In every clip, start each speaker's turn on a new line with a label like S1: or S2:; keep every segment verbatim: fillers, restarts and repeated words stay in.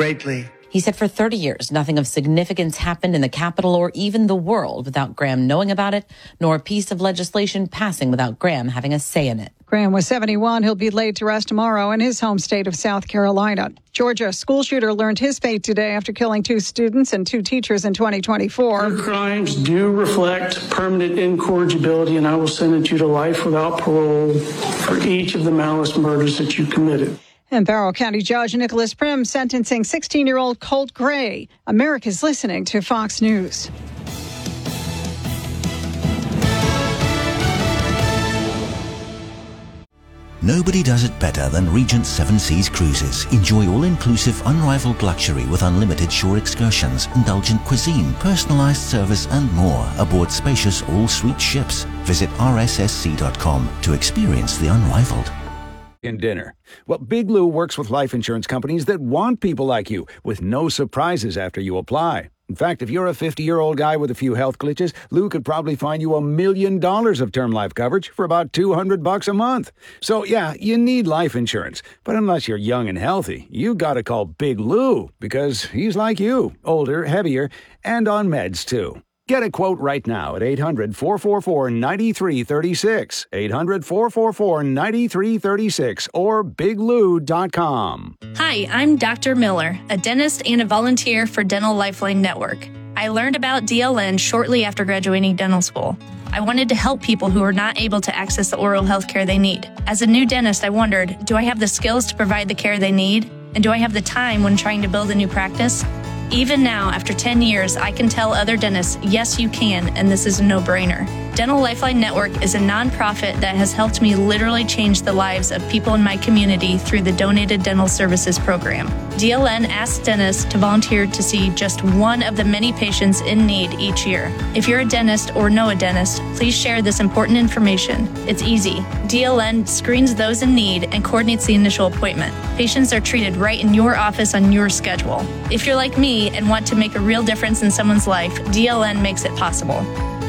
S1: greatly.
S2: He said for thirty years, nothing of significance happened in the Capitol or even the world without Graham knowing about it, nor a piece of legislation passing without Graham having a say in it.
S3: Graham was seventy-one. He'll be laid to rest tomorrow in his home state of South Carolina. Georgia school shooter learned his fate today after killing two students and two teachers in twenty twenty-four.
S4: Your crimes do reflect permanent incorrigibility, and I will sentence you to life without parole for each of the malice murders that you committed.
S3: And Barrow County Judge Nicholas Prim sentencing sixteen-year-old Colt Gray. America's listening to Fox News.
S5: Nobody does it better than Regent Seven Seas Cruises. Enjoy all-inclusive, unrivaled luxury with unlimited shore excursions, indulgent cuisine, personalized service, and more aboard spacious all-suite ships. Visit R S S C dot com to experience the unrivaled.
S6: In dinner. Well, Big Lou works with life insurance companies that want people like you, with no surprises after you apply. In fact, if you're a fifty-year-old guy with a few health glitches, Lou could probably find you a million dollars of term life coverage for about two hundred bucks a month. So, yeah, you need life insurance. But unless you're young and healthy, you gotta call Big Lou, because he's like you, older, heavier, and on meds, too. Get a quote right now at eight hundred, four four four, nine three three six, eight hundred, four four four, nine three three six, or big lou dot com.
S7: Hi, I'm Doctor Miller, a dentist and a volunteer for Dental Lifeline Network. I learned about D L N shortly after graduating dental school. I wanted to help people who are not able to access the oral health care they need. As a new dentist, I wondered, do I have the skills to provide the care they need? And do I have the time when trying to build a new practice? Even now, after ten years, I can tell other dentists, yes, you can, and this is a no-brainer. Dental Lifeline Network is a nonprofit that has helped me literally change the lives of people in my community through the Donated Dental Services program. D L N asks dentists to volunteer to see just one of the many patients in need each year. If you're a dentist or know a dentist, please share this important information. It's easy. D L N screens those in need and coordinates the initial appointment. Patients are treated right in your office on your schedule. If you're like me and want to make a real difference in someone's life, D L N makes it possible.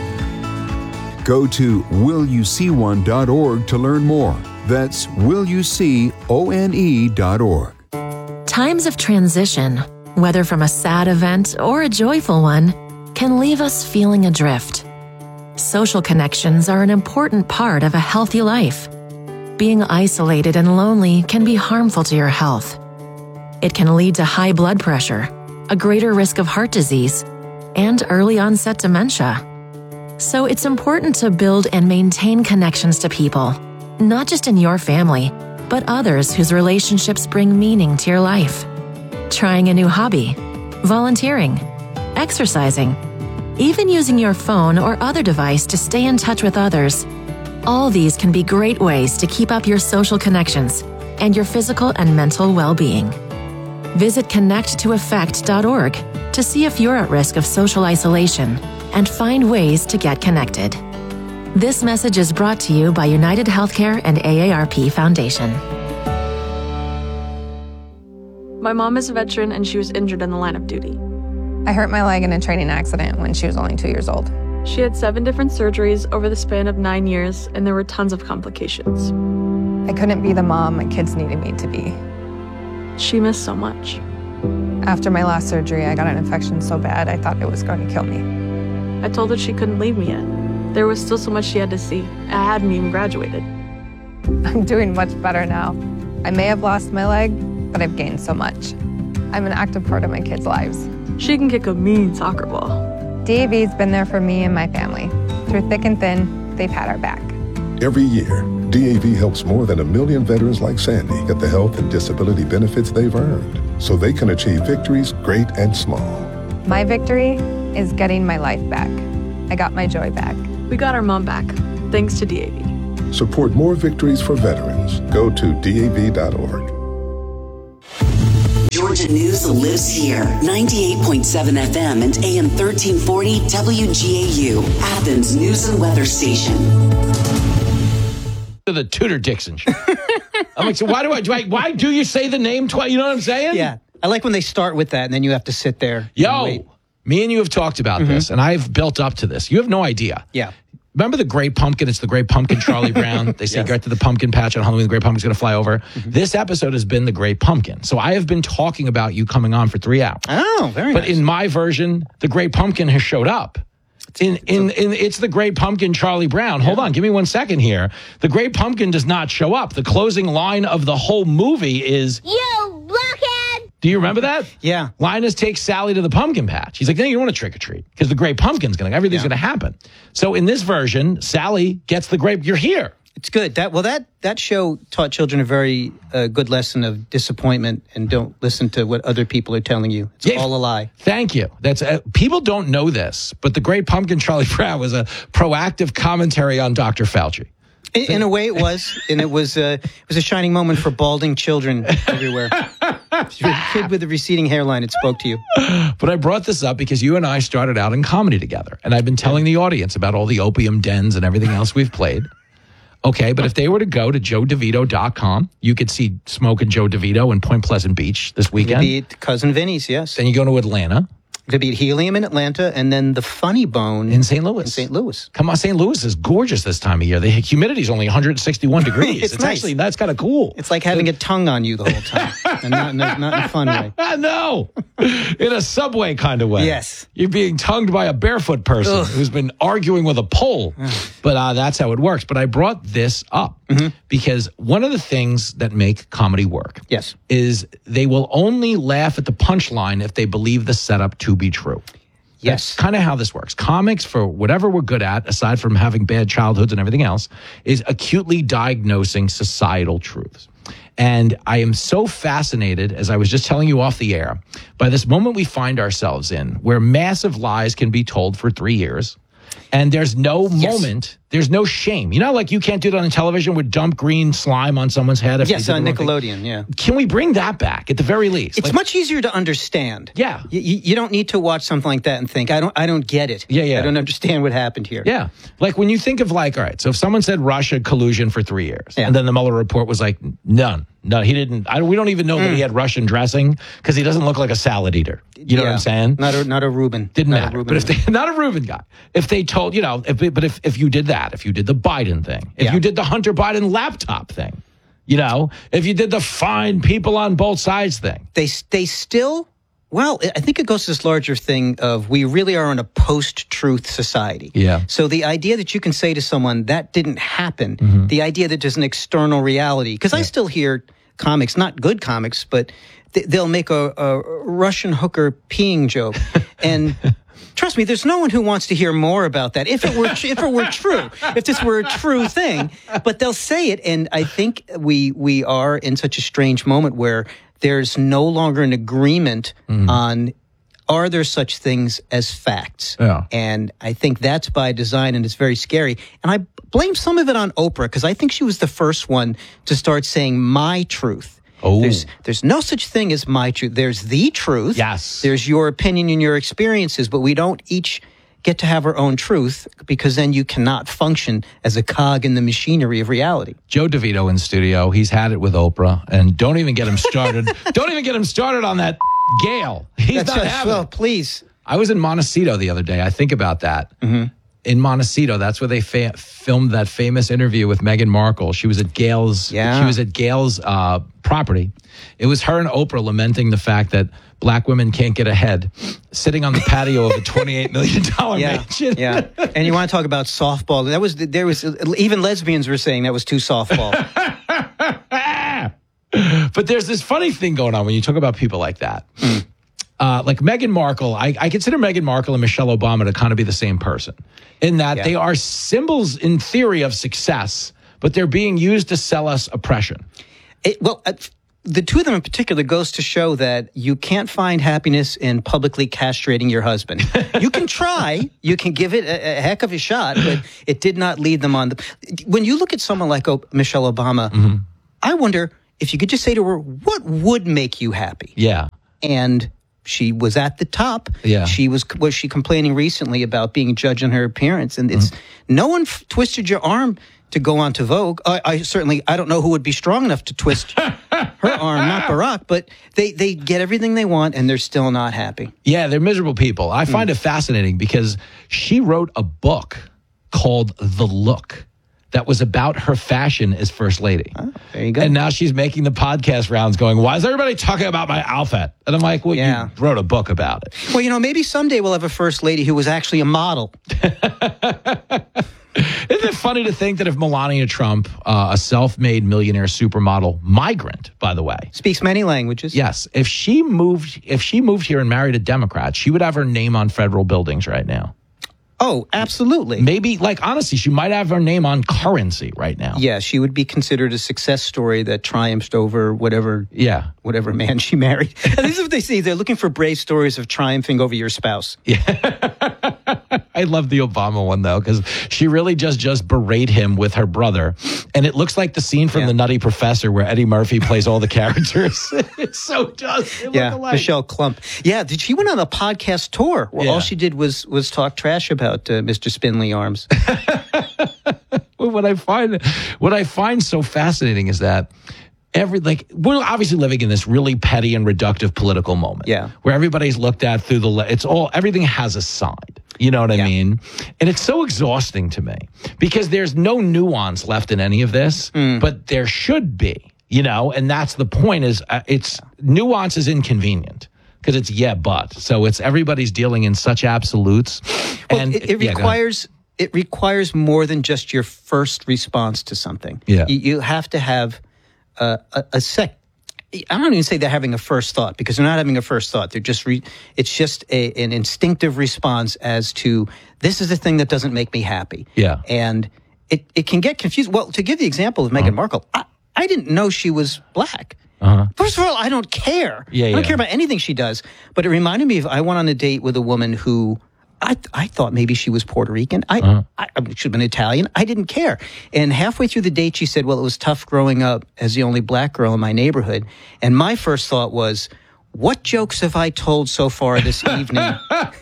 S8: Go to will you see one dot org to learn more. That's will you see one dot org.
S9: Times of transition, whether from a sad event or a joyful one, can leave us feeling adrift. Social connections are an important part of a healthy life. Being isolated and lonely can be harmful to your health. It can lead to high blood pressure, a greater risk of heart disease, and early onset dementia. So it's important to build and maintain connections to people, not just in your family, but others whose relationships bring meaning to your life. Trying a new hobby, volunteering, exercising, even using your phone or other device to stay in touch with others. All these can be great ways to keep up your social connections and your physical and mental well-being. Visit connect to effect dot org to see if you're at risk of social isolation and find ways to get connected. This message is brought to you by United Healthcare and A A R P Foundation.
S10: My mom is a veteran and she was injured in the line of duty.
S11: I hurt my leg in a training accident when she was only two years old.
S10: She had seven different surgeries over the span of nine years, and there were tons of complications.
S11: I couldn't be the mom my kids needed me to be.
S10: She missed so much.
S11: After my last surgery, I got an infection so bad I thought it was going to kill me.
S10: I told her she couldn't leave me yet. There was still so much she had to see. I hadn't even graduated.
S11: I'm doing much better now. I may have lost my leg, but I've gained so much. I'm an active part of my kids' lives.
S10: She can kick a mean soccer ball.
S11: D A V's been there for me and my family. Through thick and thin, they've had our back.
S12: Every year, D A V helps more than a million veterans like Sandy get the health and disability benefits they've earned, so they can achieve victories great and small.
S11: My victory is getting my life back. I got my joy back.
S10: We got our mom back, thanks to D A V.
S12: Support more victories for veterans. Go to D A V dot org.
S13: Georgia News lives here. ninety-eight point seven F M and A M thirteen forty W G A U, Athens News and Weather Station.
S14: The Tudor Dixon Show. I'm like, so why do I, do I, why do you say the name twice? You know what I'm saying?
S15: Yeah. I like when they start with that and then you have to sit there.
S14: Yo, me and you have talked about mm-hmm. this, and I've built up to this. You have no idea.
S15: Yeah.
S14: Remember the Great Pumpkin? It's the Great Pumpkin, Charlie Brown. They say,
S15: Yes.
S14: go to the pumpkin patch on Halloween. The Great Pumpkin's going to fly over. Mm-hmm. This episode has been the Great Pumpkin. So I have been talking about you coming on for three hours.
S15: Oh, very
S14: but
S15: nice.
S14: in my version, the Great Pumpkin has showed up. In, in, in, it's the Great Pumpkin, Charlie Brown. Hold on, give me one second here. The Great Pumpkin does not show up. The closing line of the whole movie is,
S1: You blockhead!
S14: do you remember that?
S15: Yeah.
S14: Linus takes Sally to the pumpkin patch. He's like, no, you don't want to trick or treat because the Great Pumpkin's going to, everything's
S15: Yeah.
S14: going to happen. So in this version, Sally gets the grape. You're here.
S15: It's good. That well, that that show taught children a very uh, good lesson of disappointment and don't listen to what other people are telling you. It's
S14: Yeah.
S15: all a lie.
S14: Thank you. That's uh, people don't know this, but the Great Pumpkin, Charlie Brown, was a proactive commentary on Doctor Fauci.
S15: In, in a way, it was, and it was uh, it was a shining moment for balding children everywhere. If you're a kid with a receding hairline, it spoke to you.
S14: But I brought this up because you and I started out in comedy together, and I've been telling the audience about all the opium dens and everything else we've played. Okay, but if they were to go to joe devito dot com, you could see Smoke and Joe DeVito in Point Pleasant Beach this weekend.
S15: It'd be at Cousin Vinny's, yes.
S14: Then you go to Atlanta.
S15: It'd be at Helium in Atlanta, and then the Funny Bone
S14: in Saint Louis.
S15: In Saint Louis.
S14: Come on, Saint Louis is gorgeous this time of year. The humidity is only one hundred sixty-one degrees.
S15: It's
S14: it's
S15: nice.
S14: actually, that's kind of cool.
S15: It's like having a tongue on you the whole time, and not, not, not in a fun way.
S14: No, in a Subway kind of way.
S15: Yes.
S14: You're being tongued by a barefoot person
S15: Ugh.
S14: who's been arguing with a pole. But uh, that's how it works. But I brought this up
S15: Mm-hmm.
S14: because one of the things that make comedy work
S15: Yes.
S14: is they will only laugh at the punchline if they believe the setup to be true.
S15: Yes.
S14: That's kind of how this works. Comics, for whatever we're good at, aside from having bad childhoods and everything else, is acutely diagnosing societal truths. And I am so fascinated, as I was just telling you off the air, by this moment we find ourselves in where massive lies can be told for three years. And there's no
S15: Yes.
S14: moment, there's no shame. You know, like you can't do it on television with dump green slime on someone's head. If
S15: Yes,
S14: they did
S15: on
S14: the wrong thing.
S15: Nickelodeon, yeah.
S14: Can we bring that back at the very least?
S15: It's
S14: Like-
S15: much easier to understand.
S14: Yeah.
S15: You, you, you don't need to watch something like that and think, I don't I don't get it.
S14: Yeah, yeah.
S15: I don't understand what happened here.
S14: Yeah. Like when you think of like, all right, so if someone said Russia collusion for three years,
S15: Yeah.
S14: and then the Mueller report was like, none. No, he didn't. I, we don't even know that he had Russian dressing because he doesn't look like a salad eater. You know what
S15: Yeah.
S14: I'm saying?
S15: Not a, not a Reuben.
S14: Didn't
S15: Not a
S14: matter.
S15: Reuben.
S14: But if they, not a Reuben guy, if they told, you know, if, but if, if you did that, if you did the Biden thing, if
S15: Yeah.
S14: you did the Hunter Biden laptop thing, you know, if you did the fine people on both sides thing.
S15: They, they still, well, I think it goes to this larger thing of we really are in a post-truth society.
S14: Yeah.
S15: So the idea that you can say to someone, that didn't happen, the idea that there's an external reality, because I still hear comics, not good comics, but th- they'll make a, a Russian hooker peeing joke. And trust me, there's no one who wants to hear more about that. If it were, if it were true, if this were a true thing, but they'll say it. And I think we, we are in such a strange moment where there's no longer an agreement
S14: Mm-hmm.
S15: on, are there such things as facts?
S14: Yeah.
S15: And I think that's by design, and it's very scary. And I blame some of it on Oprah, because I think she was the first one to start saying my truth.
S14: Oh.
S15: There's, there's no such thing as my truth. There's the truth.
S14: Yes.
S15: There's your opinion and your experiences, but we don't each get to have our own truth, because then you cannot function as a cog in the machinery of reality.
S14: Joe DeVito in studio. He's had it with Oprah, and don't even get him started. Don't even get him started on that Gail. He's
S15: That's
S14: not
S15: just-
S14: having
S15: well,
S14: it.
S15: please.
S14: I was in Montecito the other day. I think about that.
S15: Mm-hmm.
S14: In Montecito, that's where they fa- filmed that famous interview with Meghan Markle. She was at Gail's.
S15: Yeah.
S14: She was at Gail's uh, property. It was her and Oprah lamenting the fact that black women can't get ahead, sitting on the patio of a twenty-eight million dollars
S15: Yeah,
S14: mansion.
S15: yeah. And you want to talk about softball? That was there was even lesbians were saying that was too softball.
S14: But there's this funny thing going on when you talk about people like that. Mm. Uh, like Meghan Markle, I, I consider Meghan Markle and Michelle Obama to kind of be the same person in that
S15: Yeah.
S14: they are symbols in theory of success, but they're being used to sell us oppression.
S15: It, well, uh, the two of them in particular goes to show that you can't find happiness in publicly castrating your husband. You can try, you can give it a, a heck of a shot, but it did not lead them on. The, when you look at someone like o- Michelle Obama,
S14: Mm-hmm.
S15: I wonder if you could just say to her, what would make you happy?
S14: Yeah.
S15: And she was at the top.
S14: Yeah.
S15: She was, was she complaining recently about being judged on her appearance? And it's,
S14: Mm-hmm.
S15: no one f- twisted your arm to go on to Vogue. I, I certainly, I don't know who would be strong enough to twist her arm, not Barack, but they, they get everything they want and they're still not happy.
S14: Yeah, they're miserable people. I find
S15: Mm.
S14: it fascinating because she wrote a book called The Look that was about her fashion as First Lady.
S15: Oh, there you go.
S14: And now she's making the podcast rounds going, why is everybody talking about my outfit? And I'm like, well,
S15: Yeah.
S14: you wrote a book about it.
S15: Well, you know, maybe someday we'll have a First Lady who was actually a model.
S14: Isn't it funny to think that if Melania Trump, uh, a self-made millionaire supermodel, migrant, by the way,
S15: speaks many languages.
S14: Yes. If she moved, if she moved here and married a Democrat, she would have her name on federal buildings right now.
S15: Oh, absolutely.
S14: Maybe, like, honestly, she might have her name on currency right now.
S15: Yeah, she would be considered a success story that triumphed over whatever
S14: yeah.
S15: whatever man she married. And this is what they see. They're looking for brave stories of triumphing over your spouse.
S14: Yeah. I love the Obama one, though, because she really just just berate him with her brother. And it looks like the scene from
S15: Yeah.
S14: The Nutty Professor where Eddie Murphy plays all the characters. It so does. They look
S15: Yeah,
S14: alike.
S15: Michelle Klump. Yeah, did she went on a podcast tour where
S14: Yeah.
S15: all she did was was talk trash about uh, Mister Spindly Arms.
S14: Well, what I find what I find so fascinating is that every like we're obviously living in this really petty and reductive political moment.
S15: Yeah.
S14: Where everybody's looked at through the le- it's all everything has a side. You know what I
S15: Yeah.
S14: mean? And it's so exhausting to me because there's no nuance left in any of this,
S15: Mm.
S14: but there should be. You know, and that's the point is uh, it's nuance is inconvenient. Because it's yeah, but. So it's everybody's dealing in such absolutes.
S15: Well,
S14: and
S15: it, it
S14: yeah, go ahead.
S15: requires it requires more than just your first response to something.
S14: Yeah.
S15: You, you have to have uh, a, a sec. I don't even say they're having a first thought because they're not having a first thought. They're just re, it's just a, an instinctive response as to this is the thing that doesn't make me happy.
S14: Yeah.
S15: And it, it can get confused. Well, to give the example of Meghan
S14: Uh-huh.
S15: Markle, I, I didn't know she was black.
S14: Uh-huh.
S15: First of all, I don't care.
S14: Yeah,
S15: I don't
S14: yeah.
S15: care about anything she does. But it reminded me of I went on a date with a woman who I I thought maybe she was Puerto Rican. I,
S14: Uh-huh.
S15: I, I should have been Italian. I didn't care. And halfway through the date, she said, well, it was tough growing up as the only black girl in my neighborhood. And my first thought was, what jokes have I told so far this evening?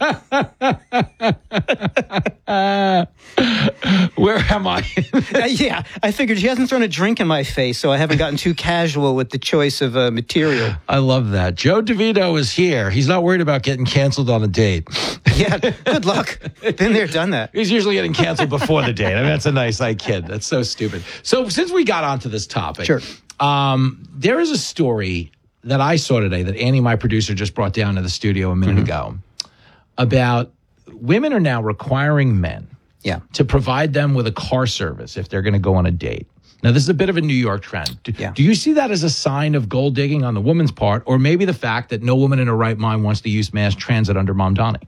S14: Where am I?
S15: Uh, yeah, I figured she hasn't thrown a drink in my face, so I haven't gotten too casual with the choice of uh, material.
S14: I love that. Joe DeVito is here. He's not worried about getting canceled on a date.
S15: Yeah, good luck. Been there, done that.
S14: He's usually getting canceled before the date. I mean, that's a nice like kid. That's so stupid. So since we got onto this topic,
S15: Sure.
S14: um, there is a story that I saw today that Annie, my producer, just brought down to the studio a minute ago about women are now requiring men
S15: Yeah.
S14: to provide them with a car service if they're going to go on a date. Now, this is a bit of a New York trend. Do,
S15: Yeah.
S14: do you see that as a sign of gold digging on the woman's part, or maybe the fact that no woman in her right mind wants to use mass transit under Mamdani?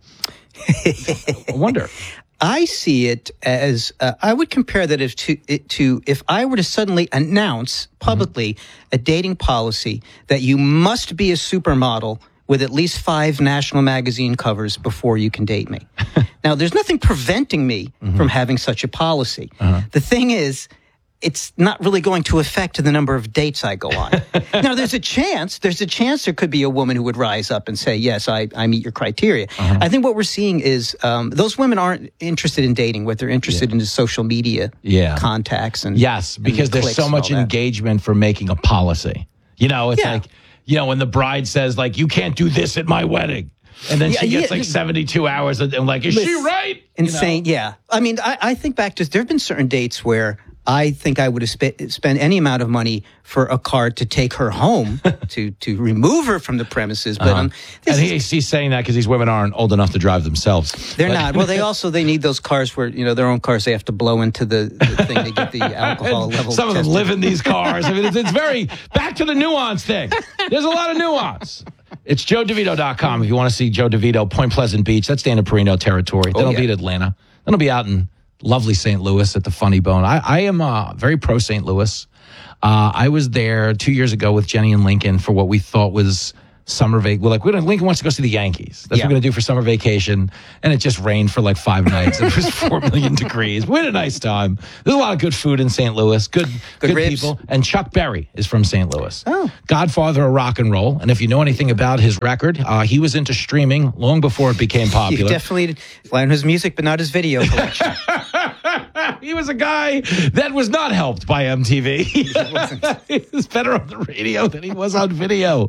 S14: I wonder.
S15: I see it as uh, I would compare that if to it to if I were to suddenly announce publicly a dating policy that you must be a supermodel with at least five national magazine covers before you can date me. Now, there's nothing preventing me from having such a policy. The thing is, it's not really going to affect the number of dates I go on. Now, there's a chance, there's a chance there could be a woman who would rise up and say, yes, I, I meet your criteria.
S14: Uh-huh.
S15: I think what we're seeing is um, those women aren't interested in dating. What they're interested in is social media
S14: Yeah.
S15: contacts. And
S14: Yes,
S15: and
S14: because there's
S15: clicks
S14: so
S15: and
S14: much
S15: all that.
S14: engagement for making a policy. You know, it's
S15: Yeah.
S14: like, you know, when the bride says, like, you can't do this at my wedding. And then
S15: Yeah,
S14: she gets
S15: yeah.
S14: like seventy-two hours and and like, is she
S15: Listen,
S14: right? You know?
S15: Insane, yeah. I mean, I, I think back to, there have been certain dates where I think I would have spe- spent any amount of money for a car to take her home, to to remove her from the premises. But
S14: Uh-huh.
S15: um,
S14: And
S15: this
S14: he,
S15: is-
S14: he's saying that because these women aren't old enough to drive themselves.
S15: they're
S14: But-
S15: not. Well, they also, they need those cars where, you know, their own cars, they have to blow into the, the thing to get the alcohol level
S14: Some of them
S15: tested.
S14: live in these cars. I mean, it's, it's very back to the nuance thing. There's a lot of nuance. It's joe devito dot com if you want to see Joe DeVito, Point Pleasant Beach. That's Dana Perino territory. Then
S15: Oh,
S14: I'll
S15: yeah.
S14: be at Atlanta. Then I'll be out in lovely Saint Louis at the Funny Bone. I, I am uh, very pro Saint Louis. Uh, I was there two years ago with Jenny and Lincoln for what we thought was summer vac. We're like, we're gonna, Lincoln wants to go see the Yankees. That's
S15: Yeah.
S14: what we're going to do for summer vacation. And it just rained for like five nights. It was four million degrees. We had a nice time. There's a lot of good food in Saint Louis. Good,
S15: Good
S14: good
S15: ribs.
S14: people. And Chuck Berry is from Saint Louis.
S15: Oh.
S14: Godfather of rock and roll. And if you know anything about his record, uh, he was into streaming long before it became
S15: You
S14: popular.
S15: definitely learn his music, but not his video collection.
S14: He was a guy that was not helped by M T V. He was better on the radio than he was on video.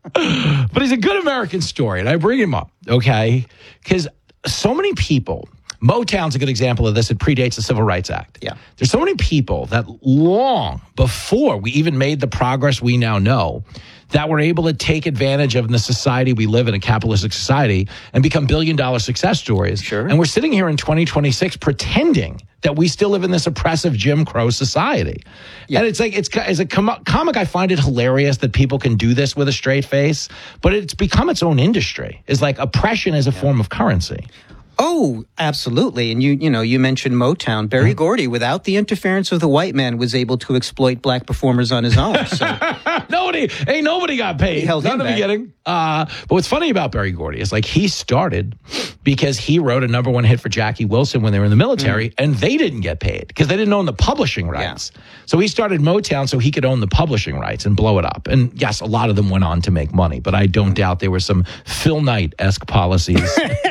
S14: But he's a good American story, and I bring him up, okay? Because so many people Motown's a good example of this. It predates the Civil Rights Act.
S15: Yeah.
S14: There's so many people that long before we even made the progress we now know, that were able to take advantage of in the society we live in, a capitalistic society, and become billion-dollar success stories.
S15: Sure.
S14: And we're sitting here in twenty twenty-six pretending that we still live in this oppressive Jim Crow society. Yeah. And it's like, it's as a com- comic, I find it hilarious that people can do this with a straight face, but it's become its own industry. It's like oppression is a yeah. form of currency.
S15: Oh, absolutely. And you you know, you mentioned Motown. Berry Gordy, without the interference of the white man, was able to exploit black performers on his own. So
S14: nobody, ain't nobody got paid.
S15: He held
S14: Not in the
S15: back.
S14: beginning. Uh, but what's funny about Berry Gordy is like he started because he wrote a number one hit for Jackie Wilson when they were in the military, mm. and they didn't get paid because they didn't own the publishing rights. Yeah. So he started Motown so he could own the publishing rights and blow it up. And yes, a lot of them went on to make money, but I don't doubt there were some Phil Knight-esque policies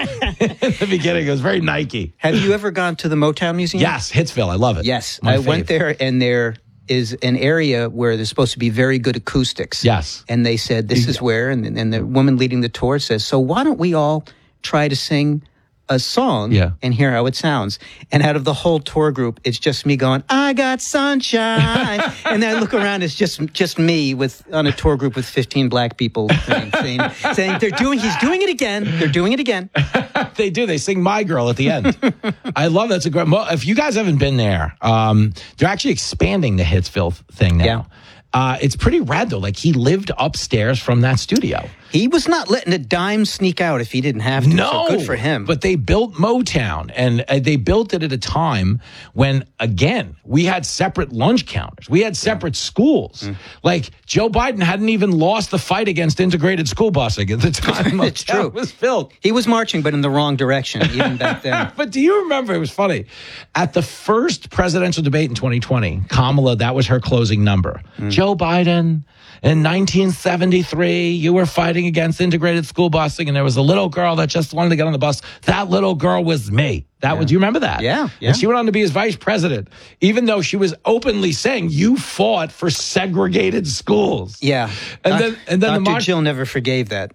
S14: in the beginning. It was very Nike.
S15: Have you ever gone to the Motown Museum?
S14: Yes, Hitsville. I love it.
S15: Yes,
S14: My
S15: I
S14: fave.
S15: went there, and there is an area where there's supposed to be very good acoustics.
S14: Yes.
S15: And they said, this is where, and, and the woman leading the tour says, so why don't we all try to sing a song
S14: yeah.
S15: and hear how it sounds? And out of the whole tour group, it's just me going, I got sunshine. And then I look around, it's just just me with on a tour group with fifteen black people saying, saying, saying they're doing, he's doing it again. They're doing it again.
S14: They do. They sing My Girl at the end. I love that's a great. If you guys haven't been there, um, they're actually expanding the Hitsville thing now.
S15: Yeah.
S14: Uh, it's pretty rad though. Like he lived upstairs from that studio.
S15: He was not letting a dime sneak out if he didn't have to.
S14: No,
S15: so good for him.
S14: But they built Motown, and uh, they built it at a time when, again, we had separate lunch counters. We had separate yeah. schools. Mm. Like Joe Biden hadn't even lost the fight against integrated school busing at the time
S15: it's
S14: Motown
S15: true.
S14: was built.
S15: He was marching, but in the wrong direction, even back then.
S14: But do you remember? It was funny. At the first presidential debate in twenty twenty, Kamala, that was her closing number. Mm. Joe Biden, in nineteen seventy-three, you were fighting against integrated school busing, and there was a little girl that just wanted to get on the bus. That little girl was me. That yeah. was, do you remember that?
S15: Yeah, yeah.
S14: And she went on to be his vice president, even though she was openly saying you fought for segregated schools.
S15: Yeah.
S14: And
S15: Doc-
S14: then, and then
S15: Doctor
S14: the Mar-
S15: Jill never forgave that.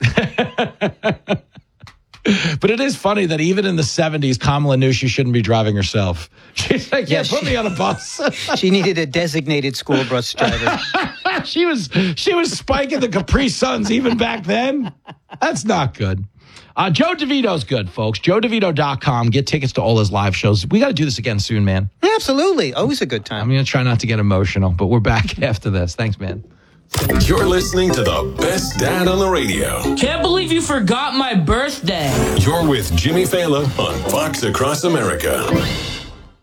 S14: But it is funny that even in the seventies, Kamala knew she shouldn't be driving herself. She's like, yeah, yeah put she, me on a bus.
S15: She needed a designated school bus driver.
S14: she was she was spiking the Capri Suns even back then. That's not good. Uh, Joe DeVito's good, folks. joe devito dot com. Get tickets to all his live shows. We got to do this again soon, man.
S15: Yeah, absolutely. Always a good time.
S14: I'm going to try not to get emotional, but we're back after this. Thanks, man.
S16: You're listening to the best dad on the radio.
S17: Can't believe you forgot my birthday.
S16: You're with Jimmy Fallon on Fox Across America.